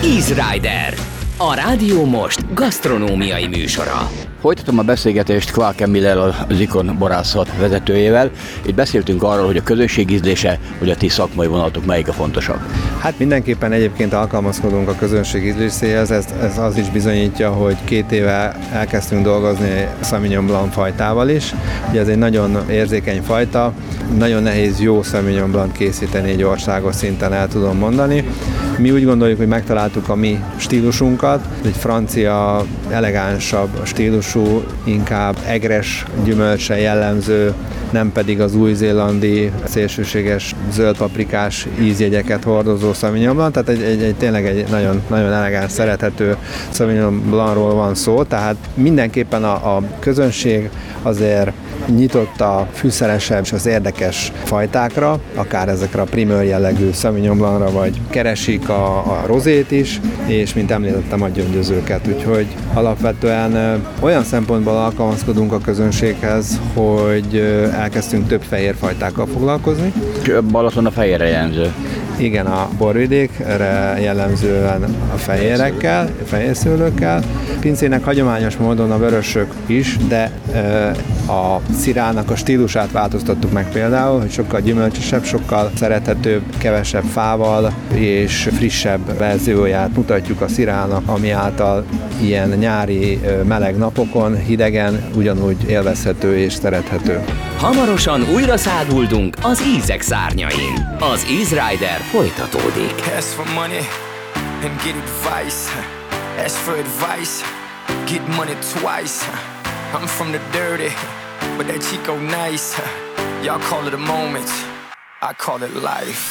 Easy Rider, a Rádió Most gasztronómiai műsora. Folytatom a beszélgetést Clark Emillel, az Ikon borászat vezetőjével. Itt beszéltünk arról, hogy a közönség ízlése, hogy a ti szakmai vonatok melyik a fontosabb. Hát mindenképpen egyébként alkalmazkodunk a közönség ízléséhez, ez az is bizonyítja, hogy 2 éve elkezdtünk dolgozni Sauvignon Blanc fajtával is. Ugye ez egy nagyon érzékeny fajta, nagyon nehéz jó Sauvignon Blanc készíteni egy országos szinten, el tudom mondani. Mi úgy gondoljuk, hogy megtaláltuk a mi stílusunkat, egy francia, elegánsabb stílusú, inkább egres gyümölcsre jellemző, nem pedig az új-zélandi szélsőséges zöldpaprikás ízjegyeket hordozó Sauvignon Blanc, tehát tényleg egy nagyon, nagyon elegáns, szerethető Sauvignon Blancról van szó, tehát mindenképpen a közönség azért nyitott a fűszeresebb és az érdekes fajtákra, akár ezekre a primőr jellegű Sauvignon Blancra, vagy keresik a rozét is, és mint említettem, a gyöngyözőket. Úgyhogy alapvetően olyan szempontból alkalmazkodunk a közönséghez, hogy elkezdtünk több fehér fajtákkal foglalkozni. Balaton a fehérre jellemző. Igen, a borvidékre jellemzően a fehérekkel, a fehérszőlőkkel. Pincének hagyományos módon a vörösök is, de a szirának a stílusát változtattuk meg például, hogy sokkal gyümölcsösebb, sokkal szerethetőbb, kevesebb fával és frissebb verzióját mutatjuk a szirának, ami által ilyen nyári meleg napokon, hidegen ugyanúgy élvezhető és szerethető. Hamarosan újra száguldunk az ízek szárnyain. Az Easy Rider folytatódik. Ask for money and get advice. Ask for advice, get money twice. I'm from the dirty, but that Chico nice. Y'all call it a moment, I call it life.